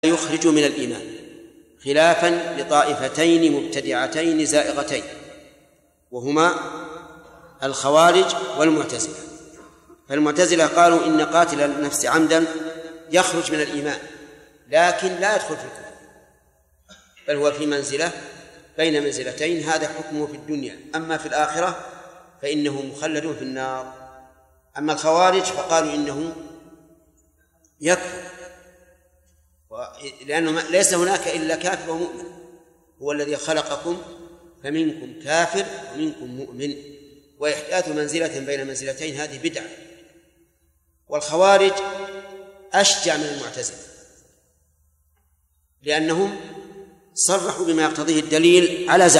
يخرج من الإيمان، خلافا لطائفتين مبتدعتين زائغتين، وهما الخوارج والمعتزلة. فالمعتزلة قالوا إن قاتل النفس عمدا يخرج من الإيمان لكن لا يدخل في الكفر، بل هو في منزلة بين منزلتين، هذا حكمه في الدنيا، أما في الآخرة فإنه مخلد في النار. أما الخوارج فقالوا إنه يكفر، لأنه ليس هناك إلا كافر ومؤمن، هو الذي خلقكم فمنكم كافر ومنكم مؤمن، وإحداث منزلة بين منزلتين هذه بدعة. والخوارج أشجع من المعتزلة لأنهم صرحوا بما يقتضيه الدليل على